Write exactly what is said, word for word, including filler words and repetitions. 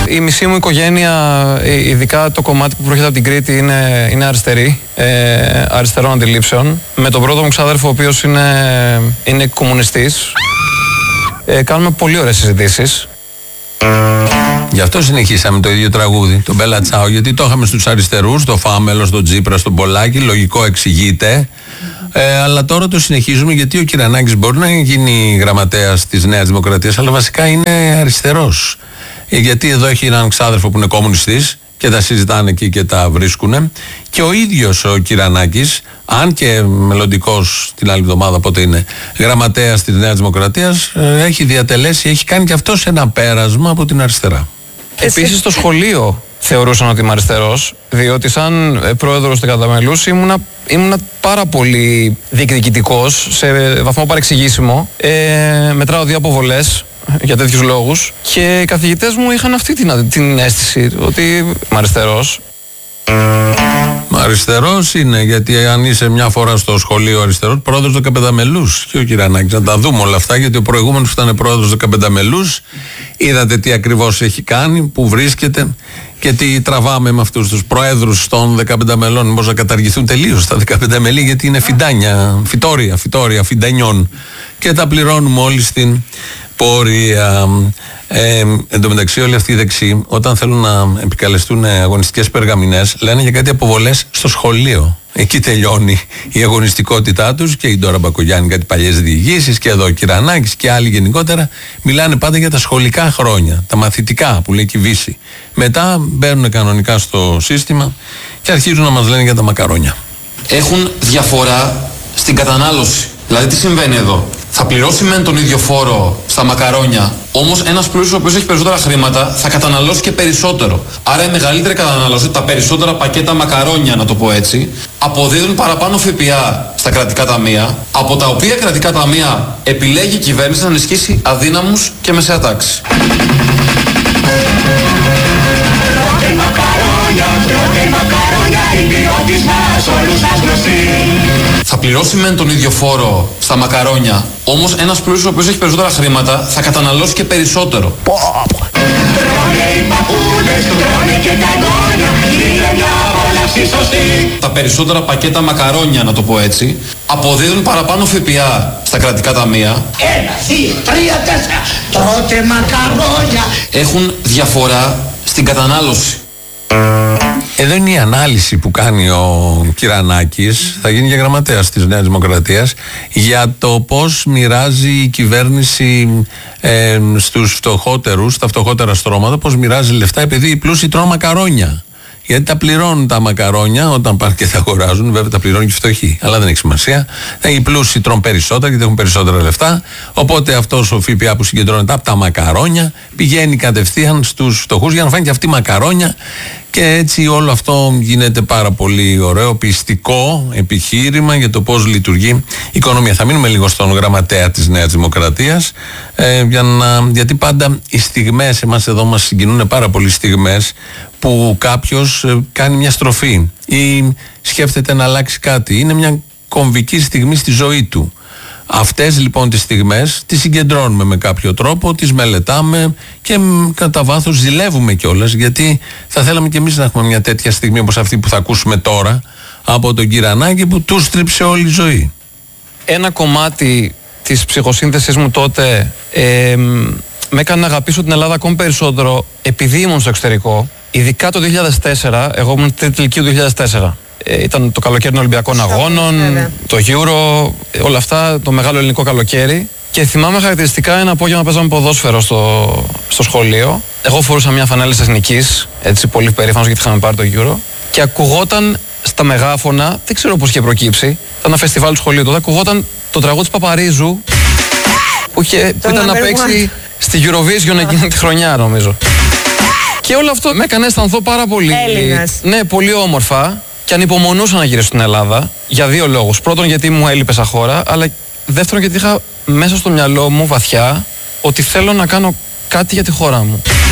Η μισή μου οικογένεια, ειδικά το κομμάτι που προέρχεται από την Κρήτη, είναι, είναι αριστερή, ε, αριστερών αντιλήψεων. Με τον πρώτο μου ξάδερφο, ο οποίος είναι, είναι κομμουνιστής, ε, κάνουμε πολύ ωραίες συζητήσεις. Γι' αυτό συνεχίσαμε το ίδιο τραγούδι, τον Μπέλα Τσάο, γιατί το είχαμε στους αριστερούς, το Φάμελο, στον Τσίπρα, στον Πολάκη, λογικό εξηγείται. Ε, αλλά τώρα το συνεχίζουμε γιατί ο Κυρανάκης μπορεί να γίνει γραμματέας της Νέας Δημοκρατίας, αλλά βασικά είναι αριστερός. Ε, γιατί εδώ έχει έναν ξάδερφο που είναι κομμουνιστής και τα συζητάνε εκεί και τα βρίσκουνε. Και ο ίδιος ο Κυρανάκης, αν και μελλοντικός την άλλη εβδομάδα, πότε είναι γραμματέας της Νέας Δημοκρατίας, ε, έχει διατελέσει, έχει κάνει και αυτός ένα πέρασμα από την αριστερά. Επίσης στο σχολείο θεωρούσαν ότι είμαι αριστερός, διότι σαν πρόεδρος του Καταμελούς ήμουνα, ήμουνα πάρα πολύ διεκδικητικός, σε βαθμό παρεξηγήσιμο. Ε, μετράω δύο αποβολές για τέτοιους λόγους και οι καθηγητές μου είχαν αυτή την, την αίσθηση ότι είμαι αριστερός. Αριστερός είναι, γιατί αν είσαι μια φορά στο σχολείο αριστερός, πρόεδρος του Καπενταμελούς και ο Κυρανάκης. Να τα δούμε όλα αυτά, γιατί ο προηγούμενος που ήταν πρόεδρος του Καπενταμελούς, είδατε τι ακριβώς έχει κάνει, που βρίσκεται και τι τραβάμε με αυτούς τους προέδρους των δεκαπέντε μελών. Μήπως να καταργηθούν τελείως τα δεκαπέντε μελή, γιατί είναι φιντάνια, φυτόρια, φυτόρια, φιντανιών. Και τα πληρώνουμε όλοι στην πορεία. Ε, εν τω μεταξύ, όλοι αυτοί οι δεξιοί, όταν θέλουν να επικαλεστούν αγωνιστικές περγαμηνές, λένε για κάτι αποβολές στο σχολείο. Εκεί τελειώνει η αγωνιστικότητά τους και η Ντόρα Μπακογιάννη, κάτι παλιές διηγήσεις, και εδώ ο Κυρανάκης και άλλοι γενικότερα μιλάνε πάντα για τα σχολικά χρόνια, τα μαθητικά που λέει και η Βύση. Μετά μπαίνουν κανονικά στο σύστημα και αρχίζουν να μας λένε για τα μακαρόνια. Έχουν διαφορά στην κατανάλωση. Δηλαδή, τι συμβαίνει εδώ? Θα πληρώσει μεν τον ίδιο φόρο στα μακαρόνια, όμως ένας πλούσιος ο οποίος έχει περισσότερα χρήματα θα καταναλώσει και περισσότερο. Άρα η μεγαλύτερη κατανάλωση, τα περισσότερα πακέτα μακαρόνια, να το πω έτσι, αποδίδουν παραπάνω ΦΠΑ στα κρατικά ταμεία, από τα οποία κρατικά ταμεία επιλέγει η κυβέρνηση να ενισχύσει αδύναμους και μεσαία τάξη. Θα πληρώσει μεν τον ίδιο φόρο στα μακαρόνια, όμως ένας πλούσιος ο οποίος έχει περισσότερα χρήματα θα καταναλώσει και περισσότερο. Τα περισσότερα πακέτα μακαρόνια, να το πω έτσι, αποδίδουν παραπάνω ΦΠΑ στα κρατικά ταμεία. Ένα, δύο, τρία, τέσσερα. Τρώτε μακαρόνια. Έχουν διαφορά στην κατανάλωση. Εδώ είναι η ανάλυση που κάνει ο Κυρανάκης, θα γίνει και γραμματέας της Νέας Δημοκρατίας, για το πώς μοιράζει η κυβέρνηση ε, στους φτωχότερους, στα φτωχότερα στρώματα, πώς μοιράζει λεφτά, επειδή οι πλούσιοι τρώνε μακαρόνια. Γιατί τα πληρώνουν τα μακαρόνια όταν πάνε και τα αγοράζουν, βέβαια τα πληρώνουν και οι φτωχοί, αλλά δεν έχει σημασία. Οι πλούσιοι τρώνε περισσότερα γιατί έχουν περισσότερα λεφτά. Οπότε αυτός ο ΦΠΑ που συγκεντρώνεται από τα μακαρόνια πηγαίνει κατευθείαν στους φτωχούς για να φάνε και αυτοί μακαρόνια. Και έτσι όλο αυτό γίνεται πάρα πολύ ωραίο, πιστικό επιχείρημα για το πώς λειτουργεί η οικονομία. Θα μείνουμε λίγο στον γραμματέα της Νέας Δημοκρατίας, ε, για να, γιατί πάντα οι στιγμές, εμάς εδώ μας συγκινούν πάρα πολλοί στιγμές που κάποιος ε, κάνει μια στροφή ή σκέφτεται να αλλάξει κάτι. Είναι μια κομβική στιγμή στη ζωή του. Αυτές λοιπόν τις στιγμές τις συγκεντρώνουμε με κάποιο τρόπο, τις μελετάμε και κατά βάθος ζηλεύουμε κιόλας, γιατί θα θέλαμε κι εμείς να έχουμε μια τέτοια στιγμή όπως αυτή που θα ακούσουμε τώρα από τον Κυρανάκη, που του στρίψε όλη η ζωή. Ένα κομμάτι της ψυχοσύνθεσης μου τότε ε, με έκανε να αγαπήσω την Ελλάδα ακόμη περισσότερο επειδή ήμουν στο εξωτερικό. Ειδικά το δύο χιλιάδες τέσσερα, εγώ ήμουν τρίτη ηλικίου του δύο χιλιάδες τέσσερα. Ε, ήταν το καλοκαίρι των Ολυμπιακών Αγώνων, βέβαια, το Euro, όλα αυτά, το μεγάλο ελληνικό καλοκαίρι. Και θυμάμαι χαρακτηριστικά ένα απόγευμα παίζαμε ποδόσφαιρο στο, στο σχολείο. Εγώ φορούσα μια φανέλα της Εθνικής, έτσι πολύ περήφανος γιατί είχαμε πάρει το Euro. Και ακουγόταν στα μεγάφωνα, δεν ξέρω πώς είχε προκύψει, ήταν ένα φεστιβάλ του σχολείου τότε, ακουγόταν το τραγούδι της Παπαρίζου που, είχε, που ήταν να παίξει στη Eurovision εκείνη τη χρονιά, νομίζω. Και όλο αυτό με έκανε να αισθανθώ πάρα πολύ. Έλληνας. Ναι, πολύ όμορφα. Και ανυπομονούσα να γυρίσω στην Ελλάδα για δύο λόγους. Πρώτον, γιατί μου έλειπε σαν χώρα, αλλά δεύτερον, γιατί είχα μέσα στο μυαλό μου βαθιά ότι θέλω να κάνω κάτι για τη χώρα μου.